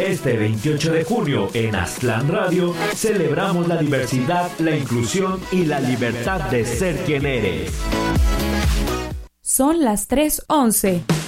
Este 28 de junio en Aztlán Radio celebramos la diversidad, la inclusión y la libertad de ser quien eres. Son las 3:11.